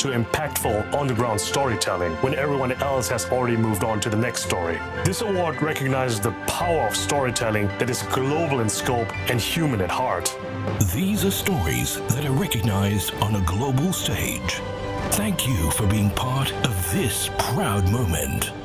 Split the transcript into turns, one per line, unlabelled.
to impactful on-the-ground storytelling when everyone else has already moved on to the next story. This award recognizes the power of storytelling that is global in scope and human at heart.
These are stories that are recognized on a global stage. Thank you for being part of this proud moment.